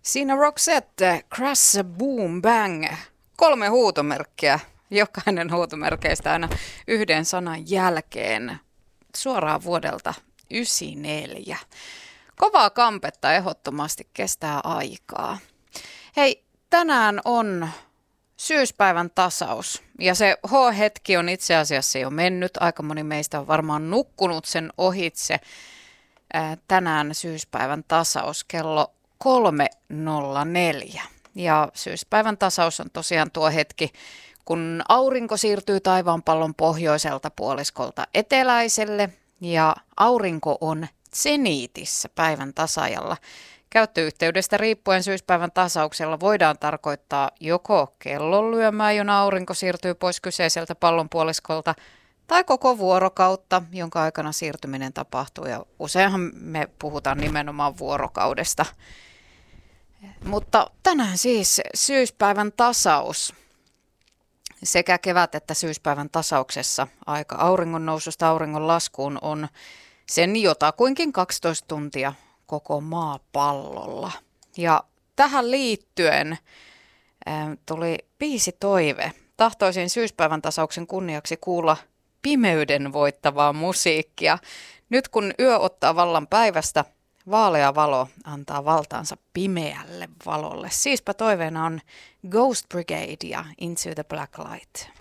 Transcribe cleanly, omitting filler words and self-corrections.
Siinä Roxette, Crash, Boom, Bang. 3 huutomerkkiä. Jokainen huutomerkeistä aina yhden sanan jälkeen. Suoraan vuodelta 1994. Kovaa kampetta ehdottomasti kestää aikaa. Hei, tänään on syyspäivän tasaus. Ja se H-hetki on itse asiassa jo mennyt. Aika moni meistä on varmaan nukkunut sen ohitse. Tänään syyspäivän tasaus kello 3.04. Ja syyspäivän tasaus on tosiaan tuo hetki, kun aurinko siirtyy taivaanpallon pohjoiselta puoliskolta eteläiselle ja aurinko on zeniitissä päivän tasajalla. Käyttöyhteydestä riippuen syyspäivän tasauksella voidaan tarkoittaa joko kellon lyömää, jona aurinko siirtyy pois kyseiseltä pallonpuoliskolta, tai koko vuorokautta, jonka aikana siirtyminen tapahtuu. Ja useinhan me puhutaan nimenomaan vuorokaudesta. Mutta tänään siis syyspäivän tasaus. Sekä kevät- että syyspäivän tasauksessa aika auringon noususta auringon laskuun on sen jotakuinkin 12 tuntia koko maapallolla. Ja tähän liittyen tuli biisitoive. Tahtoisin syyspäivän tasauksen kunniaksi kuulla pimeyden voittavaa musiikkia. Nyt kun yö ottaa vallan päivästä, vaalea valo antaa valtaansa pimeälle valolle. Siispä toiveena on Ghost Brigade ja Into the Black Light.